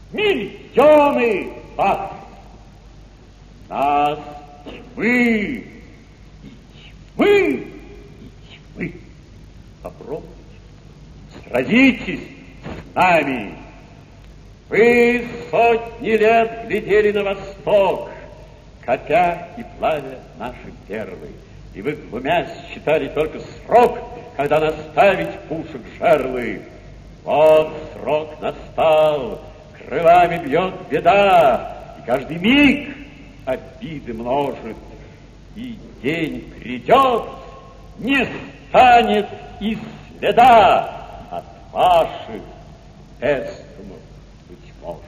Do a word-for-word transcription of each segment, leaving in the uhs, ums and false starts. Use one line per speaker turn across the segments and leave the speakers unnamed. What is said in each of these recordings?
миллионы вас. Нас тьмы, и тьмы, и тьмы. Попробуйте, сразитесь с нами. Вы сотни лет глядели на восток, копя и плавя наши перлы. И вы, глумясь, считали только срок, когда наставить пушек жерлы. Вот срок настал, крылами бьет беда, и каждый миг обиды множит. И день придет, не станет и следа от ваших эскимов, быть может.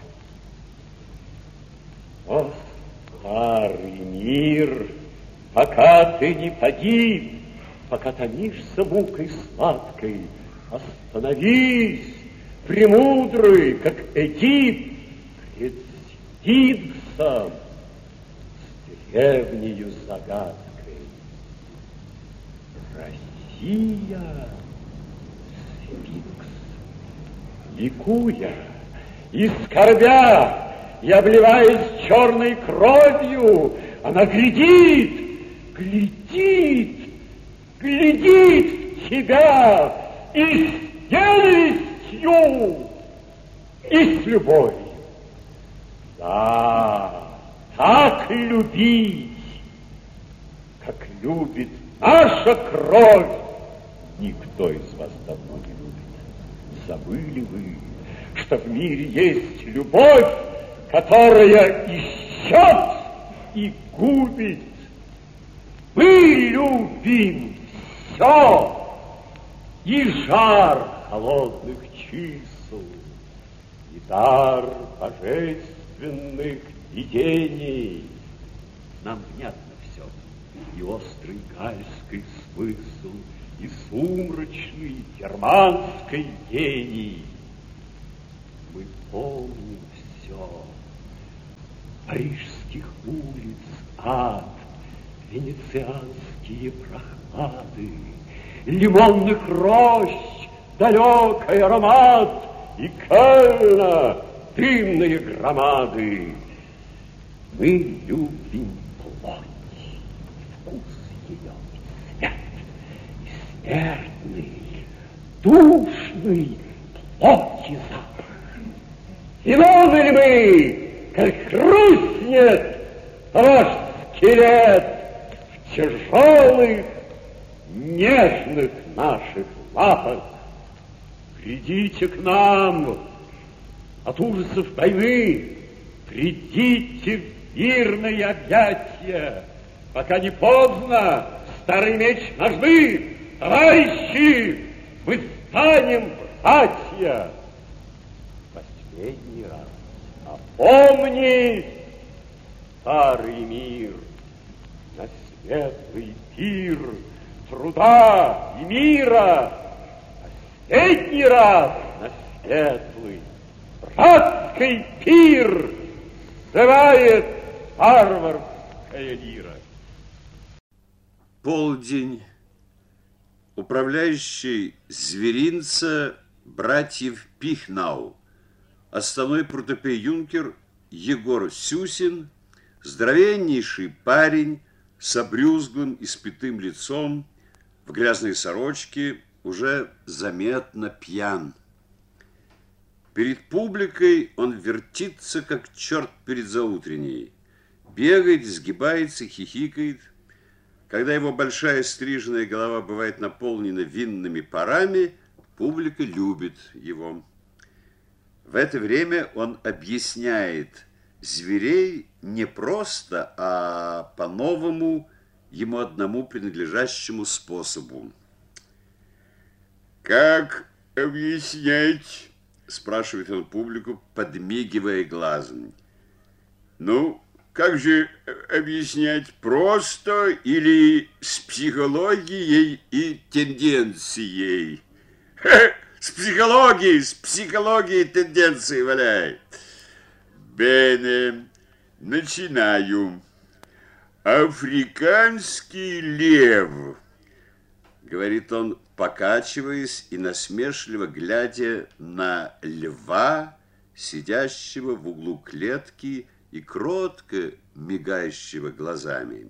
О, старый мир, пока ты не погиб, пока томишься мукой сладкой, остановись, премудрый, как Эдип, пред сфинксом с древнею загадкой. Россия, сфинкс, ликуя и скорбя, и обливаясь черной кровью, она глядит, глядит, глядит в тебя и с ненавистью, и с любовью. Да, так любить, как любит наша кровь, никто из вас давно не любит. Забыли вы, что в мире есть любовь, которая ищет и губит. Мы любим все, и жар холодных чисел, и дар божественных видений. Нам внятно все, и острый гальский смысл, и сумрачный германский гений. Мы помним все. Парижских улиц ад, венецианские прохлады, лимонных рощ далекий аромат и Кельна дымные громады. Мы любим плоть, вкус ее, цвет, и смертный, душный плоти запах. Виновны ли мы, как хрустнет ваш скелет в тяжелых, нежных наших лапах? Придите к нам от ужасов войны, придите в мирные объятия, пока не поздно, старый меч ножны, товарищи, мы станем братья. Последний раз опомни, старый мир, на светлый пир труда и мира, последний раз на светлый братский пир взывает варварская лира.
Полдень. Управляющий зверинца братьев Пихнау, отставной протопей-юнкер Егор Сюсин, здоровеннейший парень с обрюзглым и спитым лицом, в грязной сорочке, уже заметно пьян. Перед публикой он вертится, как черт перед заутренней, бегает, сгибается, хихикает. Когда его большая стриженная голова бывает наполнена винными парами, публика любит его. В это время он объясняет зверей не просто, а по-новому, ему одному принадлежащему способу. «Как объяснять?» – спрашивает он публику, подмигивая глазом. «Ну, как же объяснять, просто или с психологией и тенденцией?» Ха, с психологией, с психологией тенденции валяй. Бене, начинаю. Африканский лев, говорит он, покачиваясь и насмешливо глядя на льва сидящего в углу клетки и кротко мигающего глазами.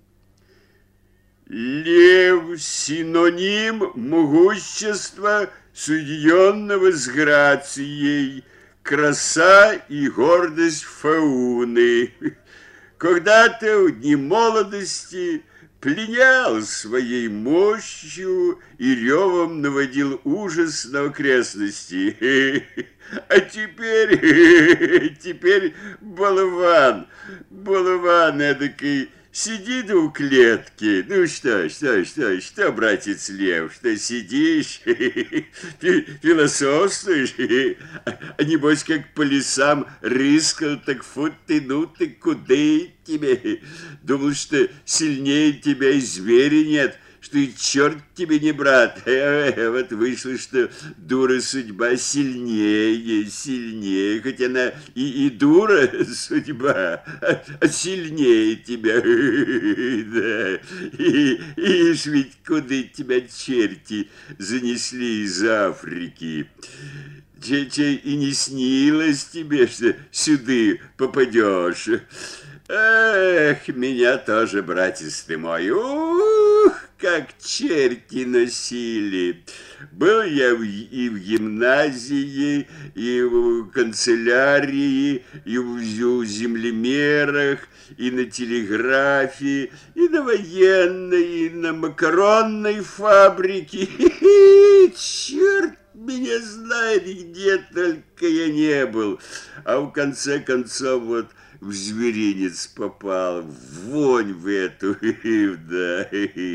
Лев – синоним могущества, соединенного с грацией, краса и гордость фауны. Когда-то в дни молодости пленял своей мощью и ревом наводил ужас на окрестности. А теперь, теперь болван, болван эдакий, сидит у клетки. Ну что, что, что, что, братец Лев, что сидишь, философствуешь, а небось как по лесам рыскал, так фу ты, ну ты, куда тебе? Думал, что сильнее тебя и зверя нет, что и черт тебе не брат. Э, вот вышло, что дура судьба сильнее, сильнее, хоть она и, и дура судьба, а, а сильнее тебя. Да. И, и ведь куда тебя черти занесли из Африки. Че-че и не снилось тебе, что сюда попадешь. Эх, меня тоже, братец ты мой, ух, как черти носили. Был я в, и в гимназии, и в канцелярии, и в, в землемерах, и на телеграфе, и на военной, и на макаронной фабрике. Черт меня знает, где только я не был. А в конце концов вот в зверинец попал, вонь в эту, да.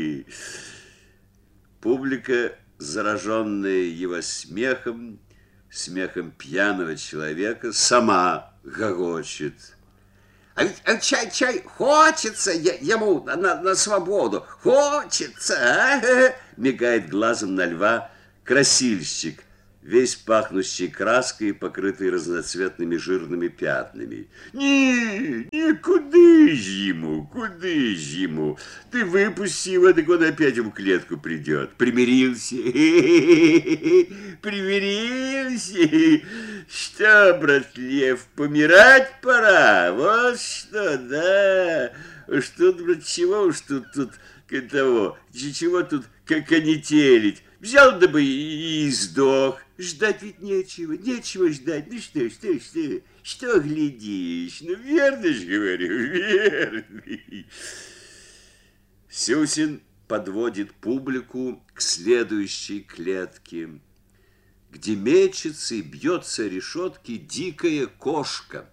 Публика, зараженная его смехом, смехом пьяного человека, сама гогочет.
А ведь а чай, чай, хочется ему на, на, на свободу, хочется, а?
Мигает глазом на льва красильщик, весь пахнущий краской, покрытый разноцветными жирными пятнами. Не, не, куда ж ему, куда ж ему? Ты выпусти его, так он опять в клетку придет. Примирился? Примирился? Что, брат Лев, помирать пора? Вот что, да. Что, брат, чего уж тут, тут, того, чего тут конетелить? Взял да бы и, и сдох. Ждать ведь нечего, нечего ждать. Ну что, что, что, что глядишь? Ну верно ж говорю, верно. Сюсин подводит публику к следующей клетке, где мечется и бьется о решетки дикая кошка.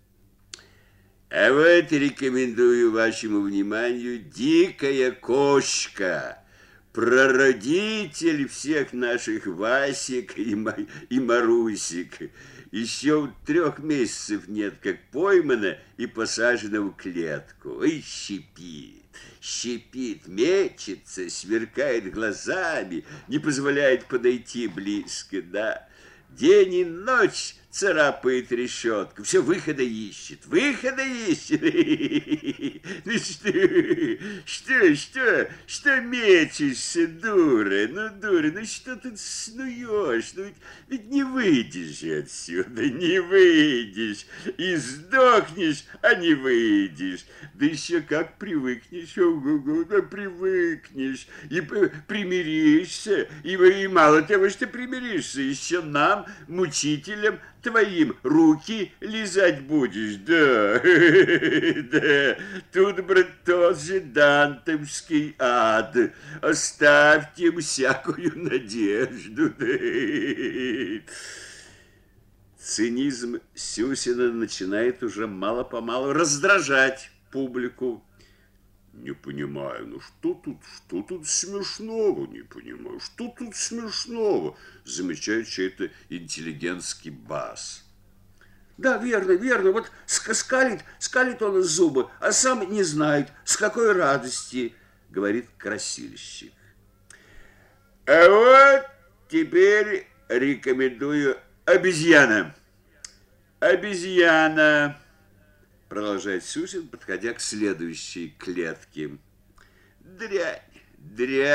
А вот рекомендую вашему вниманию дикая кошка, прародитель всех наших Васик и, Ма- и Марусик. Еще трех месяцев нет, как поймана и посажена в клетку. И щипит, щипит, мечется, сверкает глазами, не позволяет подойти близко, да. День и ночь царапает решетку, все выхода ищет, выхода ищет. Ну что, что, что, что мечешься, дура, ну, дура, ну что тут снуешь, ну ведь, ведь не выйдешь отсюда, не выйдешь, и сдохнешь, а не выйдешь, да еще как привыкнешь, ого-го, да привыкнешь, и примиришься, и, и мало того, что примиришься, еще нам, мучителям, твоим руки лизать будешь, да, да, тут, брат, тот же дантовский ад, оставьте всякую надежду, да. Цинизм Сюсина начинает уже мало-помалу раздражать публику. Не понимаю, ну что тут, что тут смешного, не понимаю, что тут смешного, замечает чей-то интеллигентский бас.
Да, верно, верно, вот скалит, скалит он зубы, а сам не знает, с какой радости,
говорит красильщик. А вот теперь рекомендую обезьяна. Обезьяна. Продолжает Сюсин, подходя к следующей клетке. Дрянь,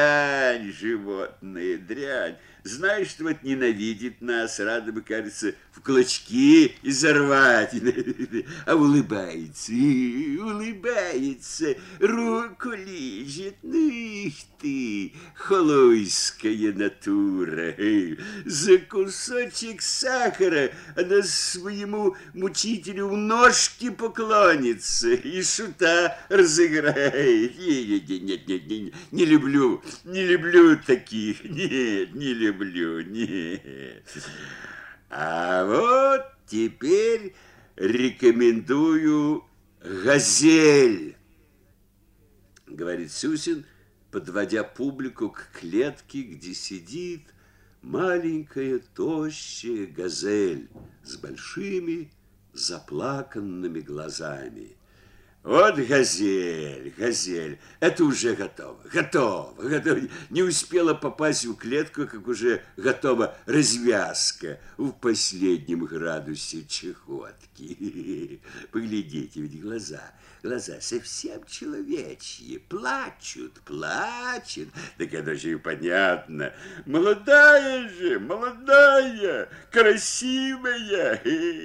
дрянь, животные, дрянь. Знаешь, что вот ненавидит нас, рада бы, кажется, в клочки изорвать. А улыбается, улыбается, руку лижет. Ну их ты, холойская натура. За кусочек сахара она своему мучителю в ножки поклонится и шута разыграет. Нет, нет, нет, нет, не люблю, не люблю таких. Нет, не люблю, нет. А вот теперь рекомендую «Газель», говорит Сюсин, подводя публику к клетке, где сидит маленькая тощая газель с большими заплаканными глазами. Вот газель, газель, это уже готово, готово, готово. Не успела попасть в клетку, как уже готова развязка в последнем градусе чехотки. Поглядите, ведь глаза, глаза совсем человечьи, плачут, плачут. Так это же и понятно. Молодая же, молодая, красивая.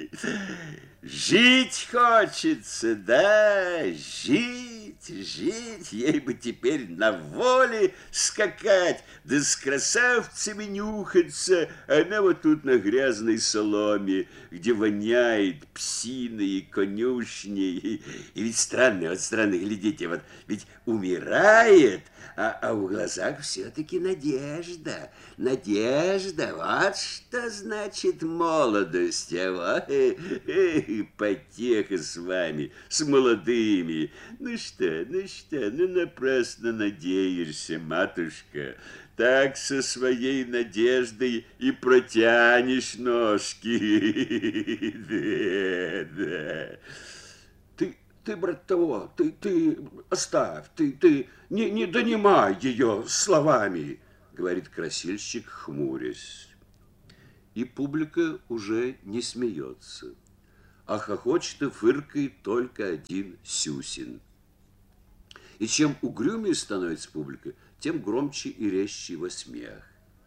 Жить хочется, да, жить, жить, ей бы теперь на воле скакать, да с красавцами нюхаться, а она вот тут на грязной соломе, где воняет псиной и конюшней. И, и ведь странно, вот странно, глядите, вот ведь умирает, а, а в глазах все-таки надежда, надежда, вот что значит молодость, а вот, э, э, потеха с вами, с молодыми. Ну что, ну что, ну напрасно надеешься, матушка, так со своей надеждой и протянешь ножки. Да, да.
Ты, ты, брат того, ты, ты оставь, ты, ты не, не донимай ее словами, говорит красильщик, хмурясь. И публика уже не смеется, а хохочет и фыркает только один Сюсин. И чем угрюмее становится публика, тем громче и резче его смех.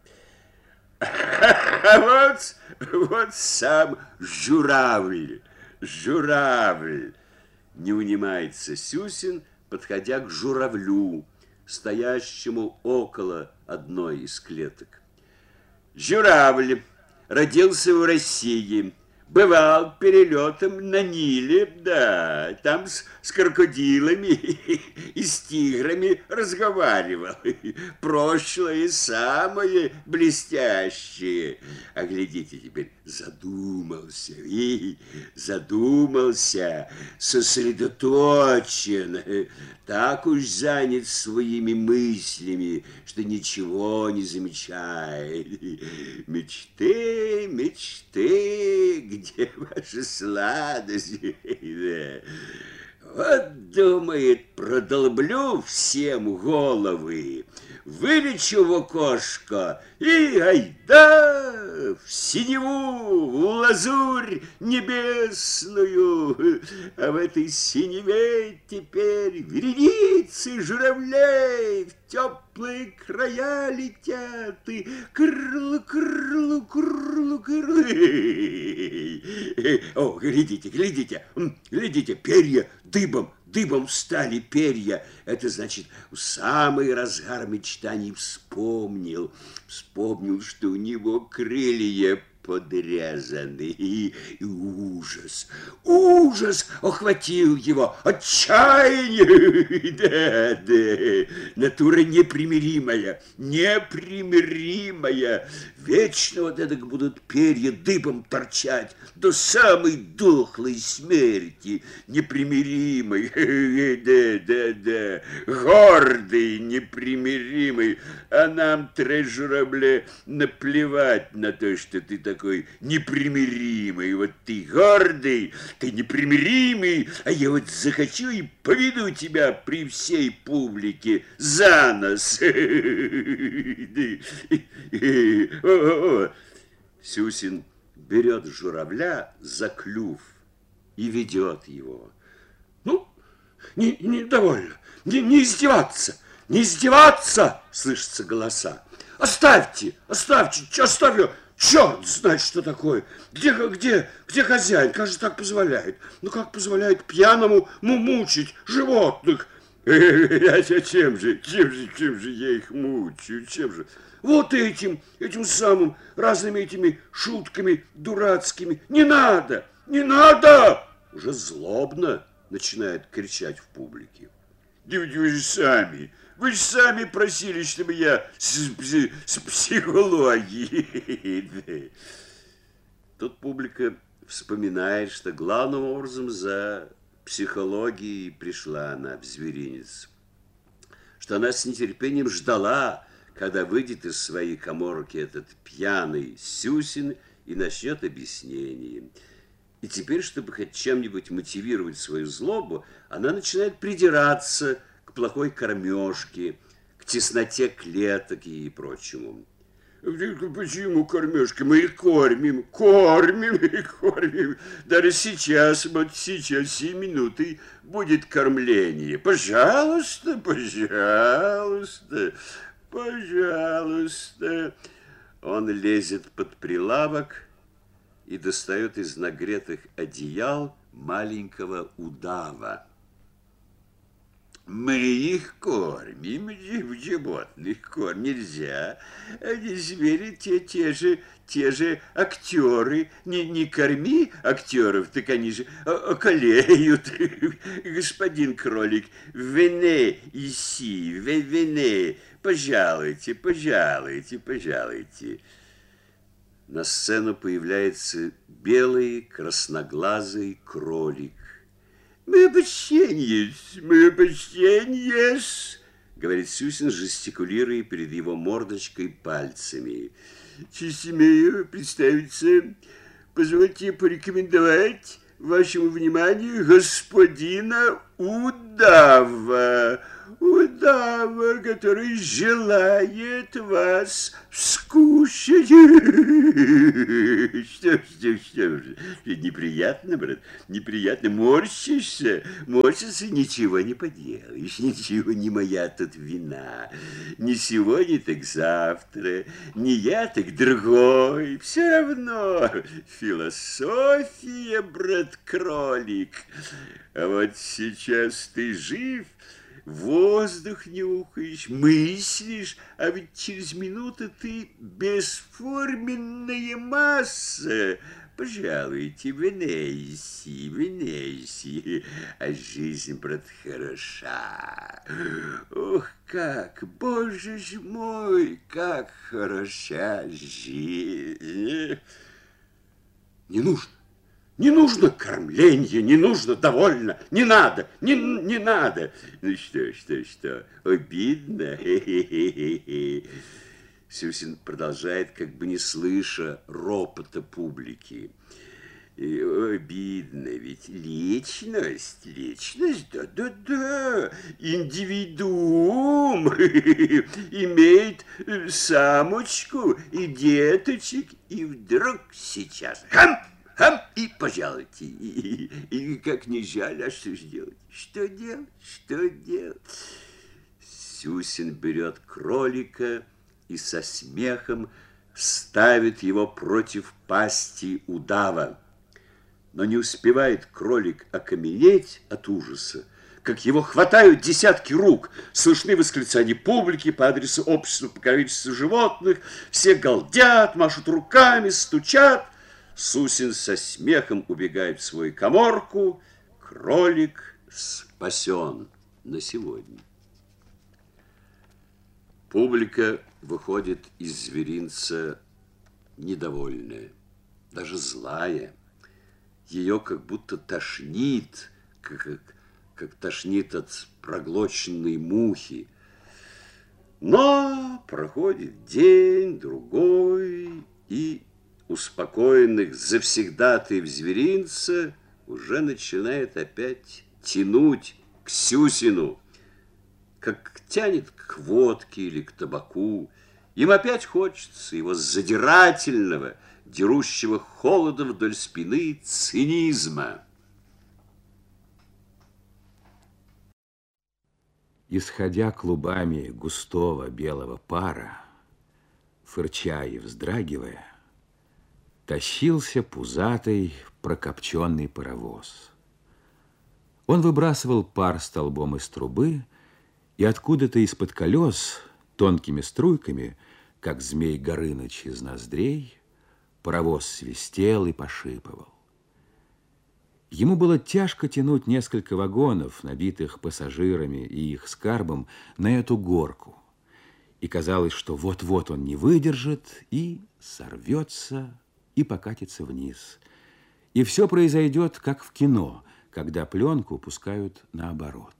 Вот, вот сам журавль, журавль, не унимается Сюсин, подходя к журавлю, стоящему около одной из клеток. Журавль родился в России, бывал перелетом на Ниле, да, там с, с крокодилами и с тиграми разговаривал. Прошлое самое блестящее. А глядите, теперь задумался, и задумался, сосредоточен, так уж занят своими мыслями, что ничего не замечает. Мечты, мечты, где ваша сладость? Вот, думает, продолблю всем головы, вылечу в окошко и айда в синеву, в лазурь небесную. А в этой синеве теперь вереницы журавлей в теплые края летят, и крылу, крылу, крылу, крылу. О, глядите, глядите, глядите, перья дыбом, дыбом встали перья. Это значит, в самый разгар мечтаний вспомнил, вспомнил, что у него крылья подрезаны. И, и ужас, ужас охватил его, отчаяние. Да, да, натура непримиримая, непримиримая. Вечно вот это будут перья дыбом торчать до самой дохлой смерти. Непримиримый, да, да, да, гордый, непримиримый. А нам, трое журавле, наплевать на то, что ты такой непримиримый. Вот ты гордый, ты непримиримый, а я вот захочу и поведу тебя при всей публике за нос. О-о-о. Сюсин берет журавля за клюв и ведет его.
Ну, не, не довольно, не, не издеваться, не издеваться, слышатся голоса. Оставьте, оставьте, оставь ее, Черт знает, что такое. Где, где, где хозяин? Кажется, так позволяет. Ну, как позволяет пьяному мучить животных?
А чем же, чем же, чем же я их мучаю, чем же?
Вот этим, этим самым, разными этими шутками дурацкими. Не надо, не надо! Уже злобно начинает кричать в публике.
Вы же сами, вы же сами просили, чтобы я с, с психологией.
Тут публика вспоминает, что главным образом за психологией пришла она в зверинец, что она с нетерпением ждала, когда выйдет из своей каморки этот пьяный Сюсин и начнет объяснение. И теперь, чтобы хоть чем-нибудь мотивировать свою злобу, она начинает придираться к плохой кормежке, к тесноте клеток и прочему.
Почему кормежка? Мы их кормим, кормим и кормим. Даже сейчас, вот сейчас, сию минуты будет кормление. Пожалуйста, пожалуйста, пожалуйста.
Он лезет под прилавок и достает из нагретых одеял маленького удава.
Мы их кормим, животных кормим нельзя. Они звери те, те же, те же актеры. Не, не корми актеров, так они же околеют. Господин кролик, вене иси, вене, пожалуйте, пожалуйте, пожалуйте.
На сцену появляется белый красноглазый кролик.
Мы обощенье, мы обощенье,
говорит Сюсин, жестикулируя перед его мордочкой пальцами.
Честь имею представиться, позвольте порекомендовать вашему вниманию господина Удава. Удава, который желает вас скушать. Что, что, что же? Неприятно, брат, неприятно. Морщишься, морщишься, ничего не поделаешь, ничего, не моя тут вина. Не сегодня, так завтра, не я, так другой. Все равно философия, брат-кролик. А вот сейчас ты жив, воздух нюхаешь, мыслишь, а ведь через минуту ты бесформенная масса. Пожалуйте, венейси, венейси, а жизнь, брат, хороша. Ох, как, боже ж мой, как хороша жизнь.
Не нужно. Не нужно кормления, не нужно, довольно, не надо, не, не надо.
Ну что, что, что, обидно?
Сюсин продолжает, как бы не слыша ропота публики.
И обидно, ведь личность, личность, да-да-да, индивидуум имеет самочку и деточек, и вдруг сейчас хам! Хам, и пожалуйте, и, и, и как не жаль, а что ж делать? Что делать? Что делать?
Сюсин берет кролика и со смехом ставит его против пасти удава. Но не успевает кролик окаменеть от ужаса, как его хватают десятки рук. Слышны восклицания публики по адресу общества покровительства животных. Все галдят, машут руками, стучат. Сюсин со смехом убегает в свою каморку. Кролик спасен на сегодня. Публика выходит из зверинца недовольная, даже злая. Ее как будто тошнит, как, как, как тошнит от проглоченной мухи. Но проходит день, другой, и успокоенных завсегдатаев зверинца уже начинает опять тянуть к Сюсину, как тянет к водке или к табаку. Им опять хочется его задирательного, дерущего холода вдоль спины цинизма.
Исходя клубами густого белого пара, фырча и вздрагивая, тащился пузатый, прокопченный паровоз. Он выбрасывал пар столбом из трубы, и откуда-то из-под колес тонкими струйками, как змей Горыныч из ноздрей, паровоз свистел и пошипывал. Ему было тяжко тянуть несколько вагонов, набитых пассажирами и их скарбом, на эту горку. И казалось, что вот-вот он не выдержит и сорвется, и покатится вниз. И все произойдет, как в кино, когда пленку пускают наоборот.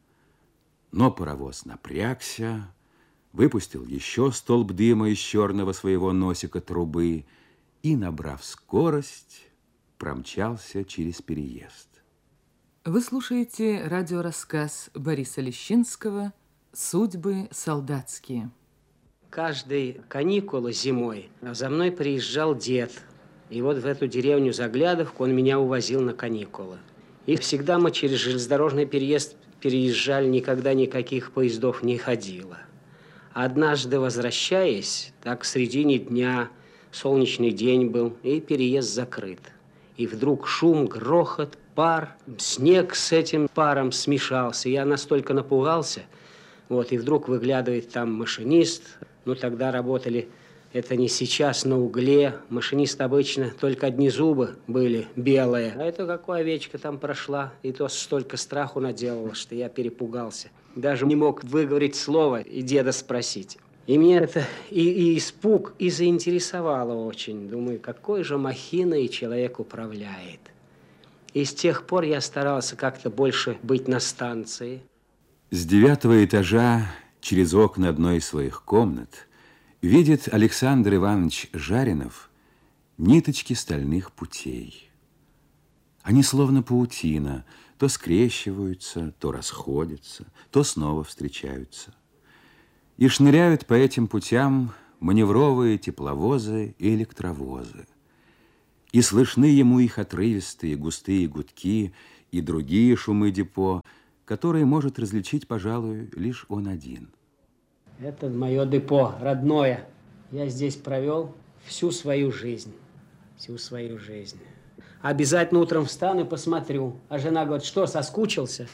Но паровоз напрягся, выпустил еще столб дыма из черного своего носика трубы и, набрав скорость, промчался через переезд.
Вы слушаете радиорассказ Бориса Лещинского «Судьбы солдатские».
Каждые каникулы зимой за мной приезжал дед. И вот в эту деревню Заглядовку он меня увозил на каникулы. И всегда мы через железнодорожный переезд переезжали, никогда никаких поездов не ходило. Однажды, возвращаясь, так в середине дня, солнечный день был, и переезд закрыт. И вдруг шум, грохот, пар, снег с этим паром смешался. Я настолько напугался, вот, и вдруг выглядывает там машинист. Ну, тогда работали, это не сейчас, на угле. Машинист обычно, только одни зубы были белые. А это какая овечка там прошла, и то столько страху наделала, что я перепугался. Даже не мог выговорить слово и деда спросить. И мне это и, и испуг, и заинтересовало очень. Думаю, какой же махиной человек управляет. И с тех пор я старался как-то больше быть на станции.
С девятого этажа, через окна одной из своих комнат, видит Александр Иванович Жаринов ниточки стальных путей. Они словно паутина, то скрещиваются, то расходятся, то снова встречаются. И шныряют по этим путям маневровые тепловозы и электровозы. И слышны ему их отрывистые густые гудки и другие шумы депо, которые может различить, пожалуй, лишь он один.
Это мое депо, родное. Я здесь провел всю свою жизнь. Всю свою жизнь. Обязательно утром встану и посмотрю. А жена говорит, что, соскучился?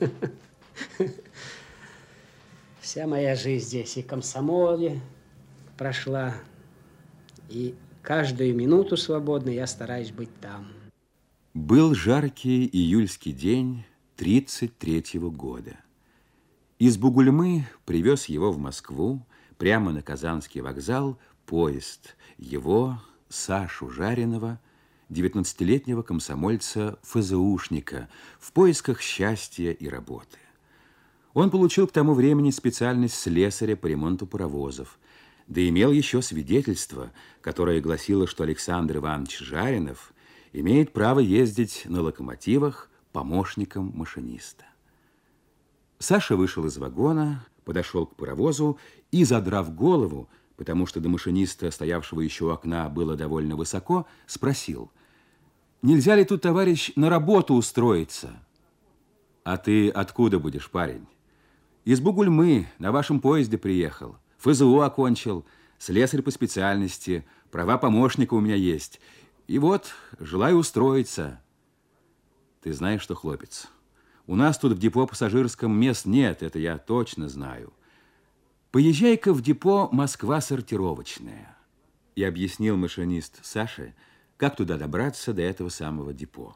Вся моя жизнь здесь. И комсомоле прошла. И каждую минуту свободной я стараюсь быть там.
Был жаркий июльский день тридцать третьего года. Из Бугульмы привез его в Москву, прямо на Казанский вокзал, поезд его, Сашу Жаринова, девятнадцатилетнего комсомольца ФЗУшника, в поисках счастья и работы. Он получил к тому времени специальность слесаря по ремонту паровозов, да имел еще свидетельство, которое гласило, что Александр Иванович Жаринов имеет право ездить на локомотивах помощником машиниста. Саша вышел из вагона, подошел к паровозу и, задрав голову, потому что до машиниста, стоявшего еще у окна, было довольно высоко, спросил: «Нельзя ли тут, товарищ, на работу устроиться?» «А ты откуда будешь, парень?» «Из Бугульмы, на вашем поезде приехал. ФЗУ окончил, слесарь по специальности, права помощника у меня есть. И вот, желаю устроиться». «Ты знаешь что, хлопец, у нас тут в депо пассажирском мест нет, это я точно знаю. Поезжай-ка в депо Москва сортировочная». И объяснил машинист Саше, как туда добраться до этого самого депо.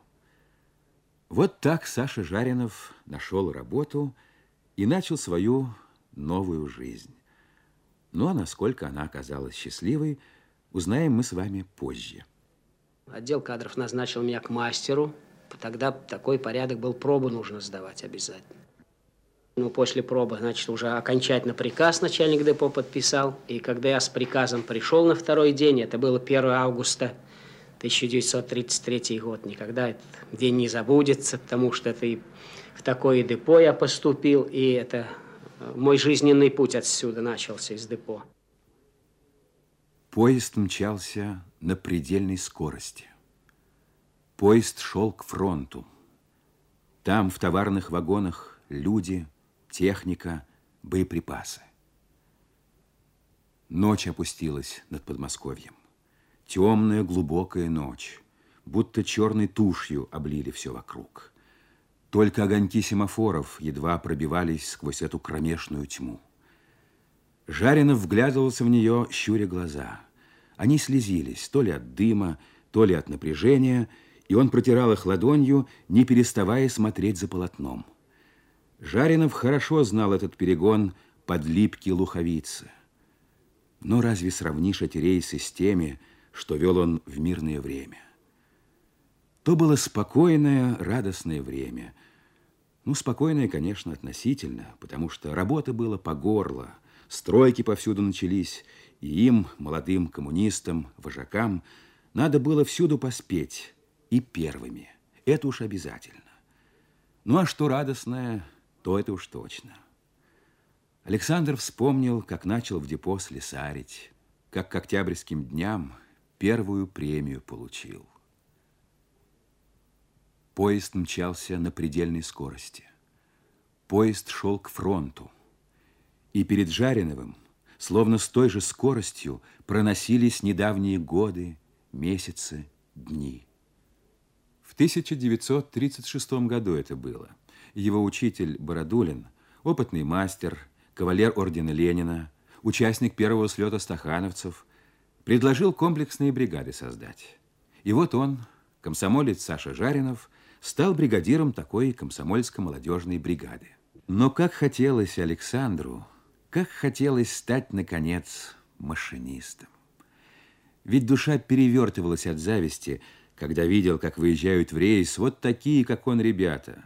Вот так Саша Жаринов нашел работу и начал свою новую жизнь. Ну, а насколько она оказалась счастливой, узнаем мы с вами позже.
Отдел кадров назначил меня к мастеру. Тогда такой порядок был, пробу нужно сдавать обязательно. Ну, после пробы, значит, уже окончательно приказ начальник депо подписал. И когда я с приказом пришел на второй день, это было первого августа тысяча девятьсот тридцать третий год, никогда этот день не забудется, потому что это и в такое депо я поступил, и это мой жизненный путь отсюда начался, из депо.
Поезд мчался на предельной скорости. Поезд шел к фронту. Там в товарных вагонах люди, техника, боеприпасы. Ночь опустилась над Подмосковьем. темная глубокая ночь, будто черной тушью облили все вокруг. Только огоньки семафоров едва пробивались сквозь эту кромешную тьму. Жаринов вглядывался в нее, щуря глаза. Они слезились то ли от дыма, то ли от напряжения, и он протирал их ладонью, не переставая смотреть за полотном. Жаринов хорошо знал этот перегон под Липки Луховицы. Но разве сравнишь эти рейсы с теми, что вел он в мирное время? То было спокойное, радостное время. Ну, спокойное, конечно, относительно, потому что работы было по горло, стройки повсюду начались, и им, молодым коммунистам, вожакам, надо было всюду поспеть, и первыми. Это уж обязательно. Ну, а что радостное, то это уж точно. Александр вспомнил, как начал в депо слесарить, как к октябрьским дням первую премию получил. Поезд мчался на предельной скорости. Поезд шел к фронту. И перед Жариновым, словно с той же скоростью, проносились недавние годы, месяцы, дни. В тысяча девятьсот тридцать шестом году это было. Его учитель Бородулин, опытный мастер, кавалер ордена Ленина, участник первого слета стахановцев, предложил комплексные бригады создать. И вот он, комсомолец Саша Жаринов, стал бригадиром такой комсомольско-молодежной бригады. Но как хотелось Александру, как хотелось стать, наконец, машинистом. Ведь душа перевертывалась от зависти, когда видел, как выезжают в рейс вот такие, как он, ребята.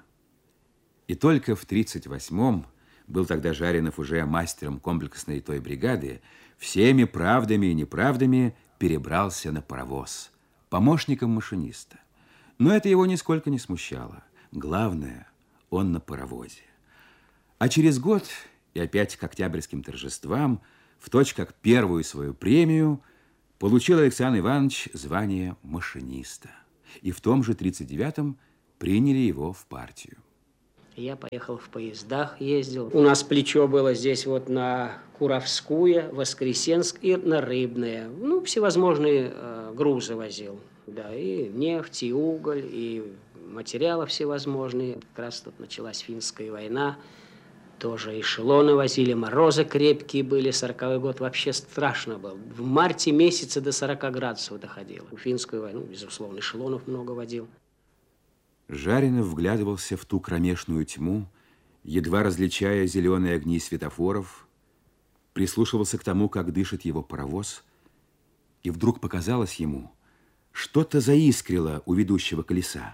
И только в тридцать восьмом, был тогда Жаринов уже мастером комплексной той бригады, всеми правдами и неправдами перебрался на паровоз, помощником машиниста. Но это его нисколько не смущало. Главное, он на паровозе. А через год, и опять к октябрьским торжествам, в точь как первую свою премию, получил Александр Иванович звание машиниста. И в том же тридцать девятом приняли его в партию.
Я поехал в поездах, ездил. У нас плечо было здесь вот на Куровскую, Воскресенск и на Рыбное. Ну, всевозможные э, грузы возил. Да, и нефть, и уголь, и материалы всевозможные. Как раз тут началась финская война. Тоже эшелоны возили, морозы крепкие были. сороковой год вообще страшно был. В марте месяце до сорока градусов доходило. В финскую войну, безусловно, эшелонов много водил.
Жаринов вглядывался в ту кромешную тьму, едва различая зеленые огни светофоров, прислушивался к тому, как дышит его паровоз, и вдруг показалось ему, что-то заискрило у ведущего колеса.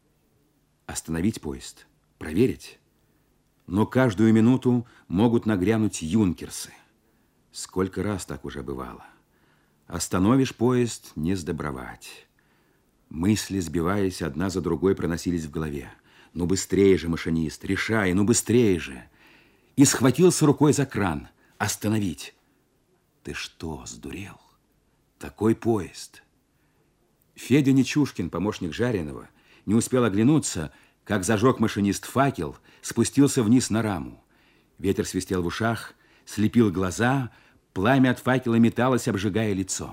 Остановить поезд, проверить. Но каждую минуту могут нагрянуть юнкерсы. Сколько раз так уже бывало. Остановишь поезд, не сдобровать. Мысли, сбиваясь одна за другой, проносились в голове. Ну быстрее же, машинист, решай, ну быстрее же. И схватился рукой за кран. Остановить. Ты что, сдурел? Такой поезд. Федя Нечушкин, помощник Жаринова, не успел оглянуться, как зажег машинист факел, спустился вниз на раму. Ветер свистел в ушах, слепил глаза, пламя от факела металось, обжигая лицо.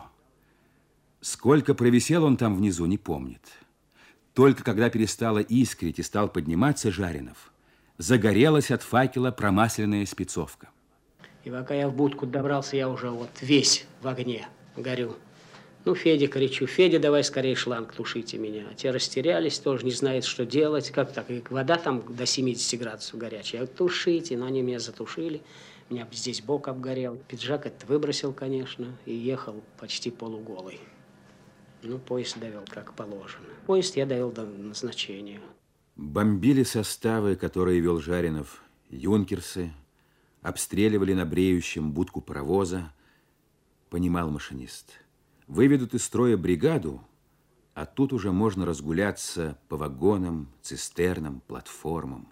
Сколько провисел он там внизу, не помнит. Только когда перестало искрить и стал подниматься Жаринов, загорелась от факела промасленная спецовка.
И пока я в будку добрался, я уже вот весь в огне горю. Ну, Федя, кричу, Федя, давай скорее шланг, тушите меня. А те растерялись, тоже не знают, что делать. Как так? И вода там до семидесяти градусов горячая. Я говорю, тушите, но они меня затушили. У меня здесь бок обгорел. Пиджак этот выбросил, конечно, и ехал почти полуголый. Ну, поезд довел как положено. Поезд я довел до назначения.
Бомбили составы, которые вел Жаринов, юнкерсы, обстреливали на бреющем будку паровоза. Понимал машинист. Выведут из строя бригаду, а тут уже можно разгуляться по вагонам, цистернам, платформам.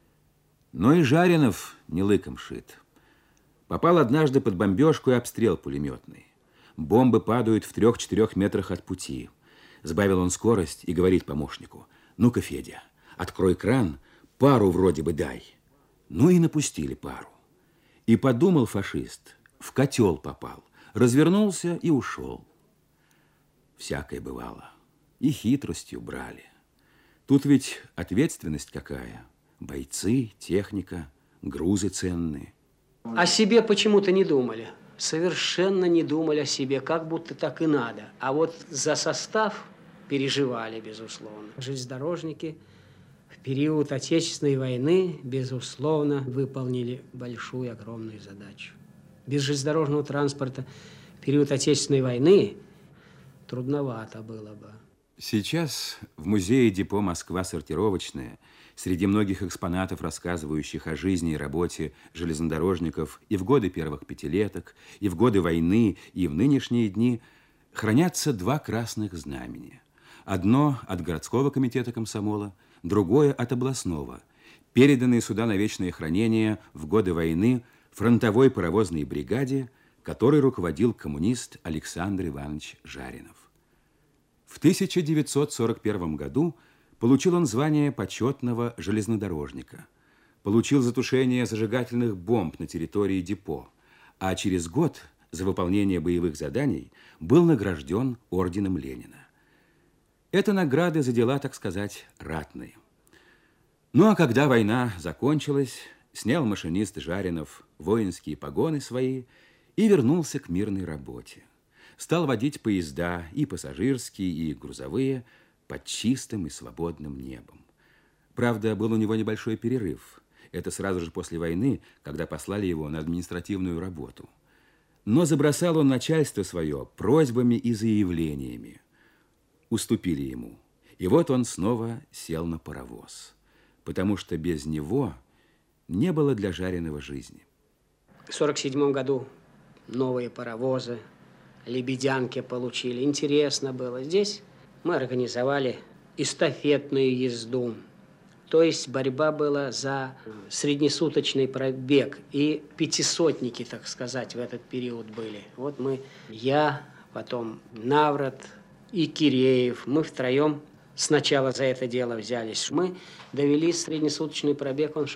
Но и Жаринов не лыком шит. Попал однажды под бомбежку и обстрел пулеметный. Бомбы падают в трех-четырех метрах от пути. Сбавил он скорость и говорит помощнику: ну-ка, Федя, открой кран, пару вроде бы дай. Ну и напустили пару. И подумал фашист, в котел попал, развернулся и ушел. всякое бывало. И хитростью брали. Тут ведь ответственность какая. Бойцы, техника, грузы ценные.
О себе почему-то не думали. Совершенно не думали о себе, как будто так и надо. А вот за состав переживали, безусловно. Железнодорожники в период Отечественной войны, безусловно, выполнили большую, огромную задачу. Без железнодорожного транспорта в период Отечественной войны трудновато было бы.
Сейчас в музее депо «Москва сортировочная» среди многих экспонатов, рассказывающих о жизни и работе железнодорожников и в годы первых пятилеток, и в годы войны, и в нынешние дни, хранятся два красных знамени. Одно от городского комитета комсомола, другое от областного, переданные сюда на вечное хранение в годы войны фронтовой паровозной бригаде, которой руководил коммунист Александр Иванович Жаринов. В тысяча девятьсот сорок первом году получил он звание почетного железнодорожника, получил за тушение зажигательных бомб на территории депо, а через год за выполнение боевых заданий был награжден орденом Ленина. Это награды за дела, так сказать, ратные. Ну а когда война закончилась, снял машинист Жаринов воинские погоны свои и вернулся к мирной работе. Стал водить поезда, и пассажирские, и грузовые, под чистым и свободным небом. Правда, был у него небольшой перерыв. Это сразу же после войны, когда послали его на административную работу. Но забросал он начальство свое просьбами и заявлениями. Уступили ему. И вот он снова сел на паровоз. Потому что без него не было для Жаринова жизни.
В сорок седьмом году новые паровозы, лебедянки получили. Интересно было. Здесь мы организовали эстафетную езду. То есть борьба была за среднесуточный пробег. И пятисотники, так сказать, в этот период были. Вот мы, я, потом Наврат и Киреев. Мы втроем сначала за это дело взялись. Мы довели среднесуточный пробег, он